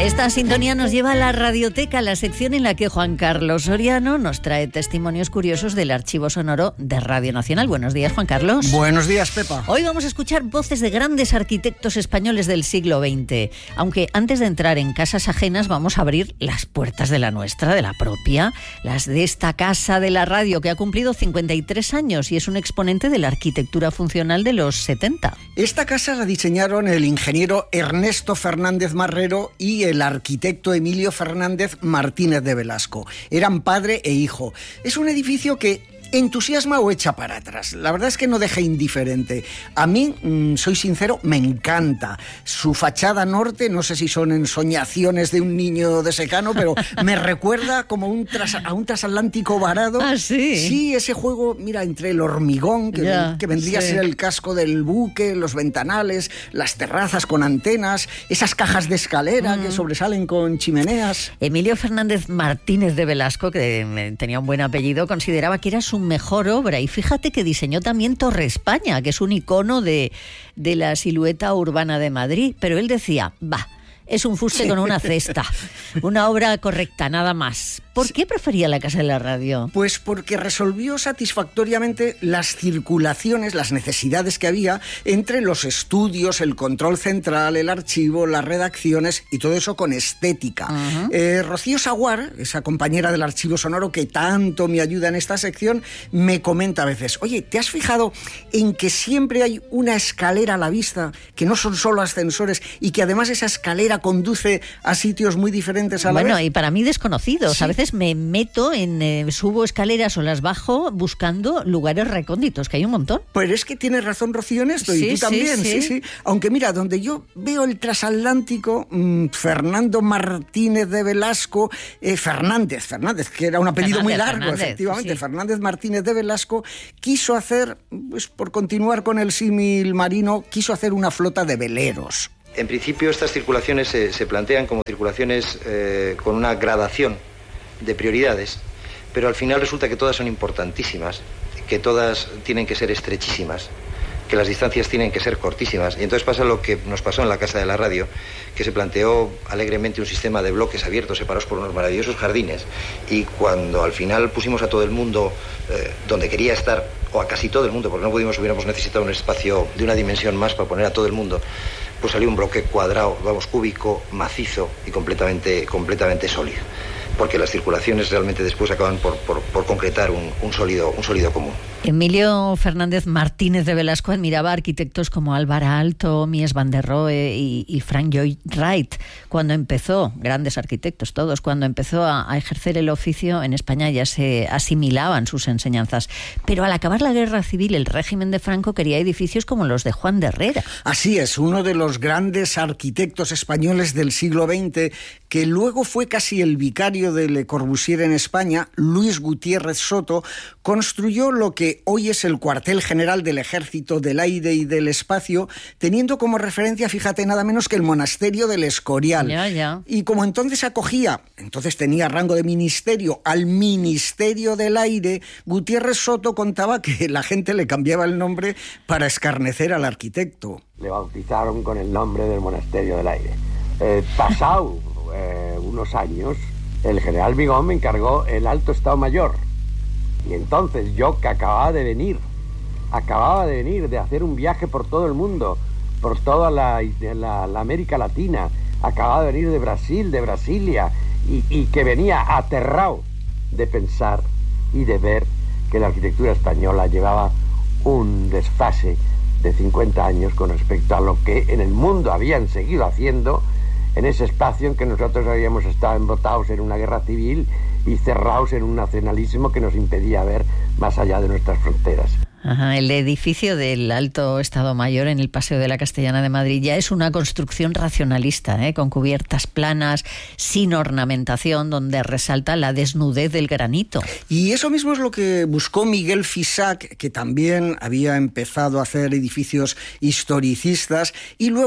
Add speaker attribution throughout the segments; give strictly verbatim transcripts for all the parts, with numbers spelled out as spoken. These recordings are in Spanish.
Speaker 1: Esta sintonía nos lleva a la Radioteca, la sección en la que Juan Carlos Soriano nos trae testimonios curiosos del archivo sonoro de Radio Nacional. Buenos días, Juan Carlos.
Speaker 2: Buenos días, Pepa.
Speaker 1: Hoy vamos a escuchar voces de grandes arquitectos españoles del siglo veinte. Aunque antes de entrar en casas ajenas vamos a abrir las puertas de la nuestra, de la propia, las de esta casa de la radio que ha cumplido cincuenta y tres años y es un exponente de la arquitectura funcional de los setenta.
Speaker 2: Esta casa la diseñaron el ingeniero Ernesto Fernández Marrero y el arquitecto Emilio Fernández Martínez de Velasco. Eran padre e hijo. Es un edificio que entusiasma o echa para atrás. La verdad es que no deja indiferente. A mí, mmm, soy sincero, me encanta. Su fachada norte, no sé si son ensoñaciones de un niño de secano, pero me recuerda como un tras, a un transatlántico varado.
Speaker 1: ¿Ah, sí?
Speaker 2: Sí, ese juego, mira, entre el hormigón, que,
Speaker 1: ya,
Speaker 2: que vendría
Speaker 1: sí.
Speaker 2: a ser el casco del buque, los ventanales, las terrazas con antenas, esas cajas de escalera mm. que sobresalen con chimeneas.
Speaker 1: Emilio Fernández Martínez de Velasco, que tenía un buen apellido, consideraba que era su mejor obra, y fíjate que diseñó también Torre España, que es un icono de, de la silueta urbana de Madrid, pero él decía, va, es un fuste con una cesta, una obra correcta, nada más. ¿Por qué prefería la casa de la radio?
Speaker 2: Pues porque resolvió satisfactoriamente las circulaciones, las necesidades que había entre los estudios, el control central, el archivo, las redacciones y todo eso con estética. Uh-huh. Eh, Rocío Saguar, esa compañera del archivo sonoro que tanto me ayuda en esta sección, me comenta a veces, oye, ¿te has fijado en que siempre hay una escalera a la vista, que no son solo ascensores y que además esa escalera conduce a sitios muy diferentes a la
Speaker 1: bueno, vez?
Speaker 2: Bueno,
Speaker 1: y para mí desconocidos.
Speaker 2: ¿Sí?
Speaker 1: A veces me meto en, eh, subo escaleras o las bajo buscando lugares recónditos, que hay un montón.
Speaker 2: Pues es que tienes razón, Rocío, en esto,
Speaker 1: sí,
Speaker 2: y tú
Speaker 1: sí,
Speaker 2: también,
Speaker 1: sí.
Speaker 2: sí, sí. Aunque mira, donde yo veo el transatlántico, mmm, Fernando Martínez de Velasco, eh, Fernández, Fernández, que era un apellido
Speaker 1: Fernández,
Speaker 2: muy largo,
Speaker 1: Fernández,
Speaker 2: efectivamente,
Speaker 1: sí.
Speaker 2: Fernández Martínez de Velasco, quiso hacer, pues por continuar con el símil marino, quiso hacer una flota de veleros.
Speaker 3: En principio estas circulaciones se, se plantean como circulaciones eh, con una gradación de prioridades, pero al final resulta que todas son importantísimas, que todas tienen que ser estrechísimas, que las distancias tienen que ser cortísimas. Y entonces pasa lo que nos pasó en la Casa de la Radio, que se planteó alegremente un sistema de bloques abiertos separados por unos maravillosos jardines, y cuando al final pusimos a todo el mundo eh, donde quería estar, o a casi todo el mundo, porque no pudimos, hubiéramos necesitado un espacio de una dimensión más para poner a todo el mundo, pues salió un bloque cuadrado, vamos, cúbico, macizo y completamente, completamente sólido. Porque las circulaciones realmente después acaban por, por, por concretar un, un, sólido, un sólido común.
Speaker 1: Emilio Fernández Martínez de Velasco admiraba a arquitectos como Álvaro Aalto, Mies van der Rohe y, y Frank Lloyd Wright. Cuando empezó, grandes arquitectos todos, cuando empezó a, a ejercer el oficio en España ya se asimilaban sus enseñanzas. Pero al acabar la guerra civil, el régimen de Franco quería edificios como los de Juan de Herrera.
Speaker 2: Así es, uno de los grandes arquitectos españoles del siglo veinte, que luego fue casi el vicario de Le Corbusier en España, Luis Gutiérrez Soto, construyó lo que hoy es el cuartel general del Ejército del Aire y del Espacio, teniendo como referencia, fíjate, nada menos que el monasterio del Escorial.
Speaker 1: Ya, ya.
Speaker 2: Y como entonces acogía, entonces tenía rango de ministerio, al Ministerio del Aire, Gutiérrez Soto contaba que la gente le cambiaba el nombre para escarnecer al arquitecto.
Speaker 4: Le bautizaron con el nombre del Monasterio del Aire. Eh, pasado eh, unos años, el general Vigón me encargó el Alto Estado Mayor. Y entonces yo, que acababa de venir, acababa de venir, de hacer un viaje por todo el mundo, por toda la, la, la América Latina, acababa de venir de Brasil, de Brasilia, y, y que venía aterrado de pensar y de ver que la arquitectura española llevaba un desfase de cincuenta años con respecto a lo que en el mundo habían seguido haciendo en ese espacio en que nosotros habíamos estado embotados en una guerra civil y cerrados en un nacionalismo que nos impedía ver más allá de nuestras fronteras.
Speaker 1: Ajá, el edificio del Alto Estado Mayor en el Paseo de la Castellana de Madrid ya es una construcción racionalista, ¿eh? Con cubiertas planas, sin ornamentación, donde resalta la desnudez del granito.
Speaker 2: Y eso mismo es lo que buscó Miguel Fisac, que también había empezado a hacer edificios historicistas, y luego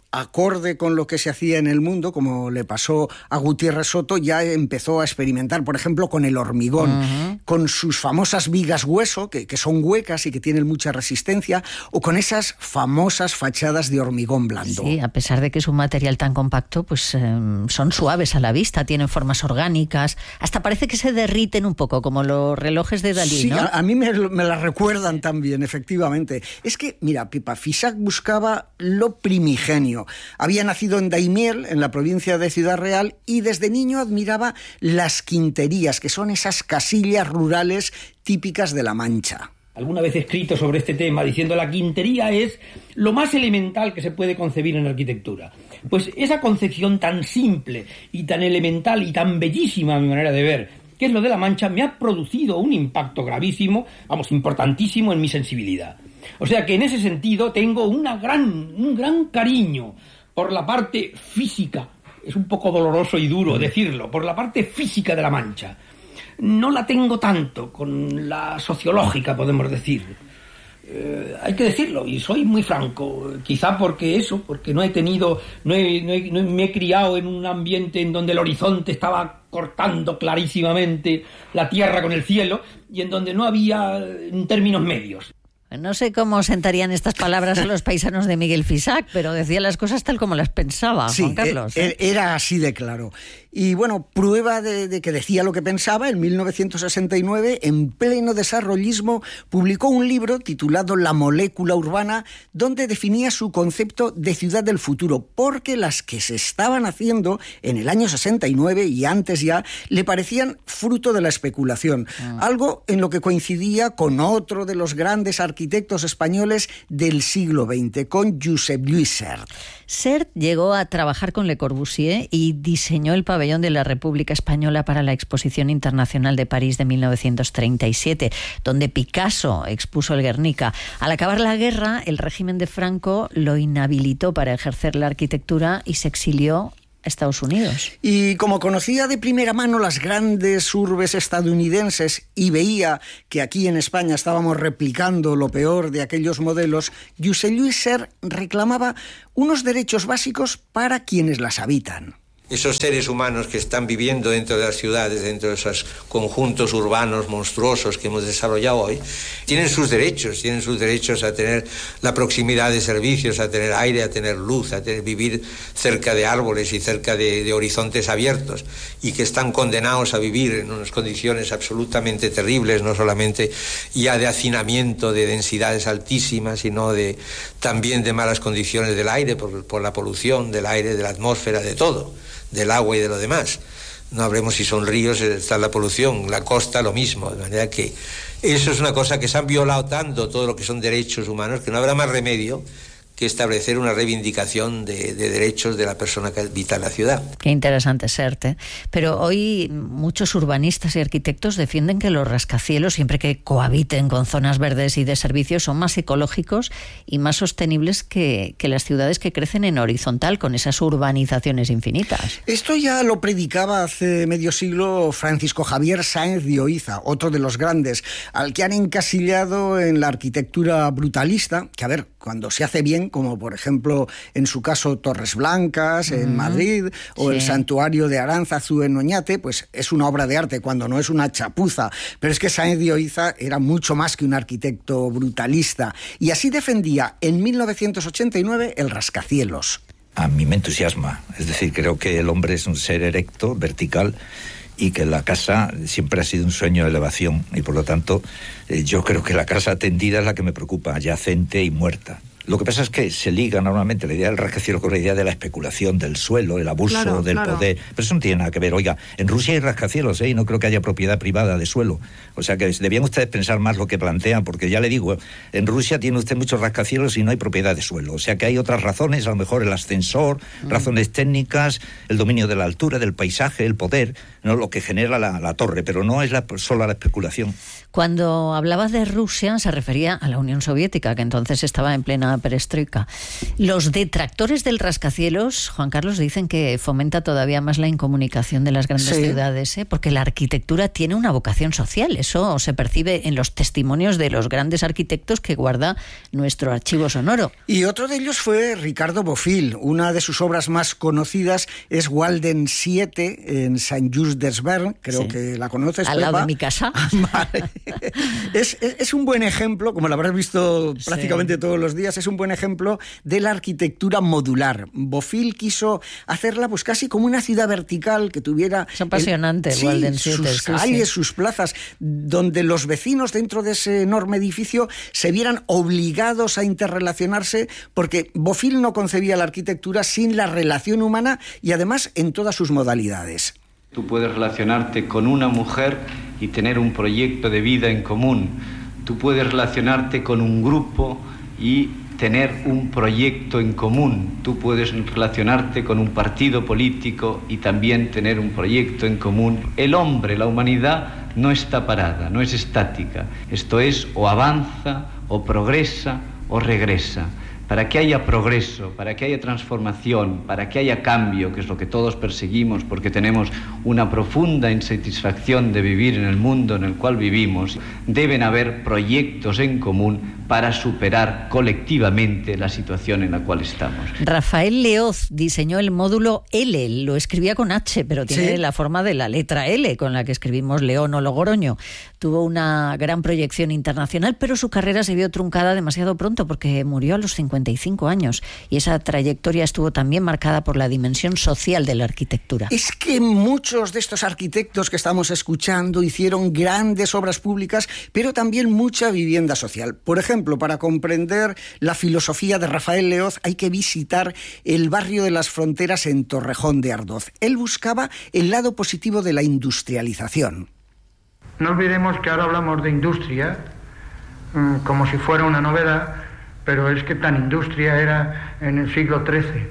Speaker 2: acorde con lo que se hacía en el mundo, como le pasó a Gutiérrez Soto, ya empezó a experimentar, por ejemplo, con el hormigón, uh-huh. con sus famosas vigas hueso, que, que son huecas y que tienen mucha resistencia, o con esas famosas fachadas de hormigón blando.
Speaker 1: Sí, a pesar de que es un material tan compacto, pues eh, son suaves a la vista, tienen formas orgánicas, hasta parece que se derriten un poco, como los relojes de Dalí,
Speaker 2: sí,
Speaker 1: ¿no?
Speaker 2: a, a mí me, me la recuerdan también, efectivamente. Es que, mira, Pipa, Fisac buscaba lo primigenio. Había nacido en Daimiel, en la provincia de Ciudad Real, y desde niño admiraba las quinterías, que son esas casillas rurales típicas de La Mancha.
Speaker 5: Alguna vez he escrito sobre este tema diciendo la quintería es lo más elemental que se puede concebir en arquitectura. Pues esa concepción tan simple y tan elemental y tan bellísima a mi manera de ver, que es lo de La Mancha, me ha producido un impacto gravísimo, vamos, importantísimo en mi sensibilidad. O sea que en ese sentido tengo una gran, un gran cariño por la parte física, es un poco doloroso y duro decirlo, por la parte física de La Mancha. No la tengo tanto con la sociológica, podemos decir. Eh, hay que decirlo, y soy muy franco, quizá porque eso, porque no he tenido, no, he, no, he, no me he criado en un ambiente en donde el horizonte estaba cortando clarísimamente la tierra con el cielo y en donde no había en términos medios.
Speaker 1: No sé cómo sentarían estas palabras a los paisanos de Miguel Fisac, pero decía las cosas tal como las pensaba,
Speaker 2: sí,
Speaker 1: Juan Carlos.
Speaker 2: ¿eh? Era así de claro. Y bueno, prueba de, de que decía lo que pensaba, en mil novecientos sesenta y nueve, en pleno desarrollismo, publicó un libro titulado La molécula urbana, donde definía su concepto de ciudad del futuro, porque las que se estaban haciendo en el año sesenta y nueve y antes ya, le parecían fruto de la especulación. Ah. Algo en lo que coincidía con otro de los grandes arquitectos españoles del siglo veinte, con Josep Lluís Sert.
Speaker 1: Sert llegó a trabajar con Le Corbusier y diseñó el pabellón de la República Española para la Exposición Internacional de París de mil novecientos treinta y siete, donde Picasso expuso el Guernica. Al acabar la guerra, el régimen de Franco lo inhabilitó para ejercer la arquitectura y se exilió Estados Unidos.
Speaker 2: Y como conocía de primera mano las grandes urbes estadounidenses y veía que aquí en España estábamos replicando lo peor de aquellos modelos, Josep Lluís Sert reclamaba unos derechos básicos para quienes las habitan.
Speaker 6: Esos seres humanos que están viviendo dentro de las ciudades, dentro de esos conjuntos urbanos monstruosos que hemos desarrollado hoy, tienen sus derechos, tienen sus derechos a tener la proximidad de servicios, a tener aire, a tener luz, a tener, vivir cerca de árboles y cerca de, de horizontes abiertos, y que están condenados a vivir en unas condiciones absolutamente terribles, no solamente ya de hacinamiento, de densidades altísimas, sino de, también de malas condiciones del aire, por, por la polución del aire, de la atmósfera, de todo, del agua y de lo demás. No hablemos si son ríos, está la polución, la costa lo mismo, de manera que eso es una cosa que se han violado tanto, todo lo que son derechos humanos, que no habrá más remedio que establecer una reivindicación de, de derechos de la persona que habita en la ciudad.
Speaker 1: Qué interesante, Sert, ¿eh? Pero hoy muchos urbanistas y arquitectos defienden que los rascacielos, siempre que cohabiten con zonas verdes y de servicios, son más ecológicos y más sostenibles que, que las ciudades que crecen en horizontal, con esas urbanizaciones infinitas.
Speaker 2: Esto ya lo predicaba hace medio siglo Francisco Javier Sáenz de Oiza, otro de los grandes, al que han encasillado en la arquitectura brutalista, que a ver, cuando se hace bien, como por ejemplo en su caso Torres Blancas en uh-huh. Madrid o sí. el Santuario de Aránzazu en Oñate, pues es una obra de arte cuando no es una chapuza. Pero es que Sáenz de Oiza era mucho más que un arquitecto brutalista, y así defendía en mil novecientos ochenta y nueve el rascacielos.
Speaker 7: A mí me entusiasma, es decir, creo que el hombre es un ser erecto, vertical, y que la casa siempre ha sido un sueño de elevación, y por lo tanto eh, yo creo que la casa tendida es la que me preocupa, yacente y muerta. Lo que pasa es que se liga normalmente la idea del rascacielos con la idea de la especulación del suelo, el abuso claro, del claro. poder. Pero eso no tiene nada que ver. Oiga, en Rusia hay rascacielos, ¿eh? Y no creo que haya propiedad privada de suelo. O sea que debían ustedes pensar más lo que plantean, porque ya le digo, en Rusia tiene usted muchos rascacielos y no hay propiedad de suelo. O sea que hay otras razones, a lo mejor el ascensor, mm. razones técnicas, el dominio de la altura, del paisaje, el poder, no lo que genera la, la torre, pero no es la, solo la especulación.
Speaker 1: Cuando hablaba de Rusia se refería a la Unión Soviética, que entonces estaba en plena perestroika. Los detractores del rascacielos, Juan Carlos, dicen que fomenta todavía más la incomunicación de las grandes
Speaker 2: Sí.
Speaker 1: ciudades, ¿eh? Porque la arquitectura tiene una vocación social. Eso se percibe en los testimonios de los grandes arquitectos que guarda nuestro archivo sonoro.
Speaker 2: Y otro de ellos fue Ricardo Bofill. Una de sus obras más conocidas es Walden siete en Saint-Just-des-Verns, creo
Speaker 1: Sí.
Speaker 2: que la conoces,
Speaker 1: Al lado
Speaker 2: Pepa.
Speaker 1: de mi casa.
Speaker 2: Vale. es, es, es un buen ejemplo, como lo habrás visto
Speaker 1: Sí.
Speaker 2: prácticamente todos los días, es un buen ejemplo de la arquitectura modular. Bofill quiso hacerla pues casi como una ciudad vertical que tuviera...
Speaker 1: Es apasionante,
Speaker 2: el,
Speaker 1: Walden
Speaker 2: sí,
Speaker 1: siete,
Speaker 2: sus
Speaker 1: sí,
Speaker 2: calles,
Speaker 1: sí.
Speaker 2: sus plazas, donde los vecinos dentro de ese enorme edificio se vieran obligados a interrelacionarse, porque Bofill no concebía la arquitectura sin la relación humana y además en todas sus modalidades.
Speaker 8: Tú puedes relacionarte con una mujer y tener un proyecto de vida en común. Tú puedes relacionarte con un grupo y tener un proyecto en común. Tú puedes relacionarte con un partido político y también tener un proyecto en común. El hombre, la humanidad, no está parada, no es estática. Esto es, o avanza, o progresa, o regresa. Para que haya progreso, para que haya transformación, para que haya cambio, que es lo que todos perseguimos porque tenemos una profunda insatisfacción de vivir en el mundo en el cual vivimos, deben haber proyectos en común para superar colectivamente la situación en la cual estamos.
Speaker 1: Rafael Leoz diseñó el módulo L, lo escribía con H, pero tiene
Speaker 2: ¿Sí?
Speaker 1: la forma de la letra L, con la que escribimos León o Logroño. Tuvo una gran proyección internacional, pero su carrera se vio truncada demasiado pronto porque murió a los cincuenta y cinco años, y esa trayectoria estuvo también marcada por la dimensión social de la arquitectura.
Speaker 2: Es que muchos de estos arquitectos que estamos escuchando hicieron grandes obras públicas, pero también mucha vivienda social. Por ejemplo, para comprender la filosofía de Rafael Leoz hay que visitar el barrio de las Fronteras en Torrejón de Ardoz. Él buscaba el lado positivo de la industrialización.
Speaker 9: No olvidemos que ahora hablamos de industria mmm, como si fuera una novedad, pero es que tan industria era en el siglo trece.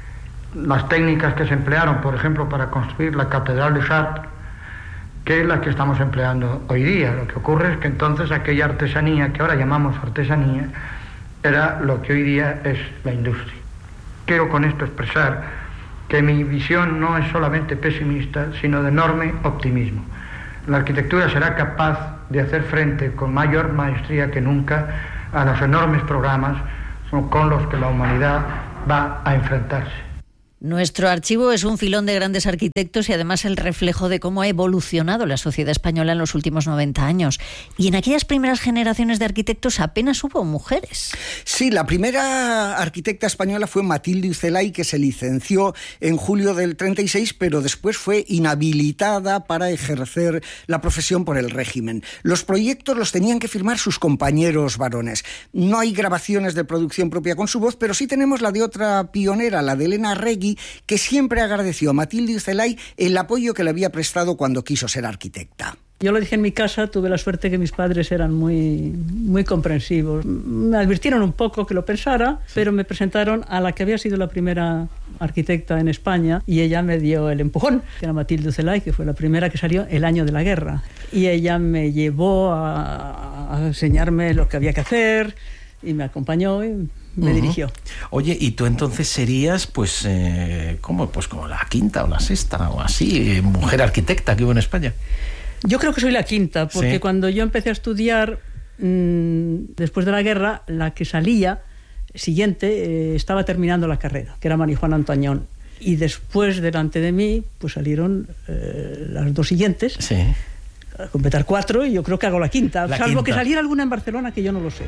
Speaker 9: Las técnicas que se emplearon, por ejemplo, para construir la Catedral de Chartres, que es la que estamos empleando hoy día. Lo que ocurre es que entonces aquella artesanía, que ahora llamamos artesanía, era lo que hoy día es la industria. Quiero con esto expresar que mi visión no es solamente pesimista, sino de enorme optimismo. La arquitectura será capaz de hacer frente con mayor maestría que nunca a los enormes programas con los que la humanidad va a enfrentarse.
Speaker 1: Nuestro archivo es un filón de grandes arquitectos y además el reflejo de cómo ha evolucionado la sociedad española en los últimos noventa años. Y en aquellas primeras generaciones de arquitectos apenas hubo mujeres.
Speaker 2: Sí, la primera arquitecta española fue Matilde Ucelay, que se licenció en julio del treinta y seis, pero después fue inhabilitada para ejercer la profesión por el régimen. Los proyectos los tenían que firmar sus compañeros varones. No hay grabaciones de producción propia con su voz, pero sí tenemos la de otra pionera, la de Elena Regui, que siempre agradeció a Matilde Ucelay el apoyo que le había prestado cuando quiso ser arquitecta.
Speaker 10: Yo lo dije en mi casa, tuve la suerte que mis padres eran muy, muy comprensivos. Me advirtieron un poco que lo pensara, pero me presentaron a la que había sido la primera arquitecta en España y ella me dio el empujón, que era Matilde Ucelay, que fue la primera que salió el año de la guerra. Y ella me llevó a, a enseñarme lo que había que hacer y me acompañó y me uh-huh. dirigió.
Speaker 11: Oye, y tú entonces serías, pues, eh, ¿cómo? Pues como la quinta o la sexta o así, eh, mujer arquitecta que hubo en España.
Speaker 10: Yo creo que soy la quinta, porque ¿sí? Cuando yo empecé a estudiar, mmm, después de la guerra, la que salía siguiente eh, estaba terminando la carrera, que era María Juana Antañón. Y después, delante de mí, pues salieron eh, las dos siguientes.
Speaker 11: Sí.
Speaker 10: A completar cuatro, y yo creo que hago la quinta.
Speaker 11: La
Speaker 10: salvo
Speaker 11: quinta.
Speaker 10: Que saliera alguna en Barcelona, que yo no lo sé.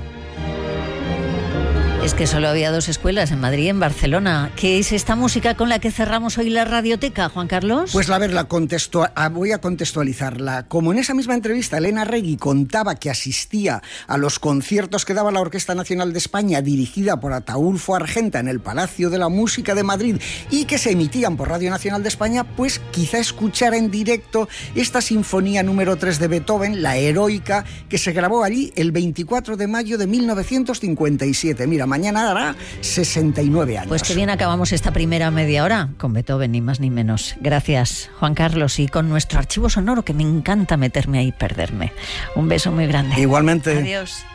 Speaker 1: Es que solo había dos escuelas, en Madrid y en Barcelona. ¿Qué es esta música con la que cerramos hoy la radioteca, Juan Carlos?
Speaker 2: Pues a ver, la contesto- voy a contextualizarla. Como en esa misma entrevista Elena Regui contaba que asistía a los conciertos que daba la Orquesta Nacional de España, dirigida por Ataúlfo Argenta en el Palacio de la Música de Madrid, y que se emitían por Radio Nacional de España, pues quizá escuchar en directo esta sinfonía número tres de Beethoven, la Heroica, que se grabó allí el veinticuatro de mayo de mil novecientos cincuenta y siete. Mira, mañana hará sesenta y nueve años.
Speaker 1: Pues que bien acabamos esta primera media hora con Beethoven, ni más ni menos. Gracias, Juan Carlos, y con nuestro archivo sonoro, que me encanta meterme ahí y perderme. Un beso muy grande.
Speaker 2: Igualmente.
Speaker 1: Adiós.